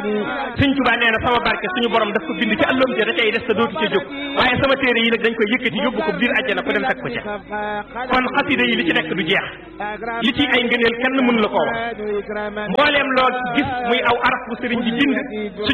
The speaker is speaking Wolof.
Sëñ Tuubaa nee na sama barke suñu borom daf ko bind ci àlloom ja da cay des te dootu ca jóg waaye sama téere yi nag dañ koy yëkkati yóbbu ko biir àjjana ko dem teg ko ca kon xasida yi li ci nekk du jeex li ci ay ngëneel kenn mënu la koo wax mbooleem lool gis muy aw araf bu sëriñ bi bind